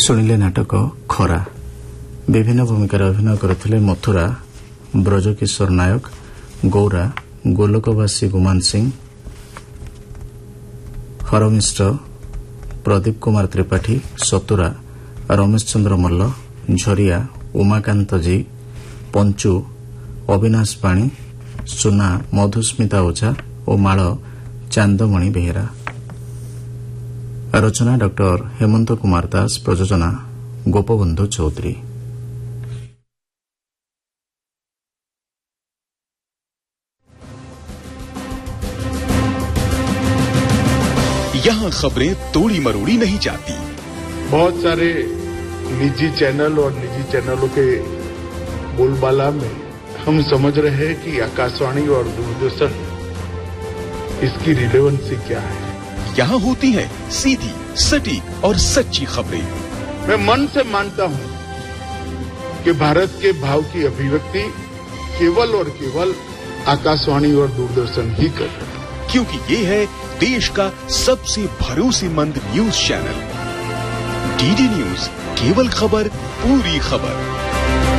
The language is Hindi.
शुणिले नाटक खरा। विभिन्न भूमिकार अभिनय करथिले मथुरा ब्रजकिशोर नायक, गौरा गोलोकवासी गुमान सिंह, हरमिश्र प्रदीप कुमार त्रिपाठी, सतुरा रमेश चंद्र मल्ल, झरिया उमाकांत जी, पंचु अविनाश पाणी, सुना मधुस्मिता ओझा और माल चांदमणि बेहेरा। रचना डॉक्टर हेमंत कुमार दास, प्रयोजना गोपबंधु चौधरी। यहाँ खबरें तोड़ी मरोड़ी नहीं जाती। बहुत सारे निजी चैनल और निजी चैनलों के बोलबाला में हम समझ रहे हैं कि आकाशवाणी और दूरदर्शन इसकी रिलेवेंसी क्या है। यहाँ होती है सीधी, सटीक और सच्ची खबरें। मैं मन से मानता हूँ कि भारत के भाव की अभिव्यक्ति केवल और केवल आकाशवाणी और दूरदर्शन ही कर रहे हैं, क्योंकि ये है देश का सबसे भरोसेमंद न्यूज चैनल। डीडी न्यूज, केवल खबर पूरी खबर।